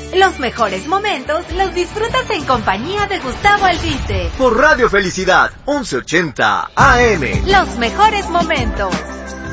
Los mejores momentos los disfrutas en compañía de Gustavo Albite. Por Radio Felicidad, 1180 AM. Los mejores momentos.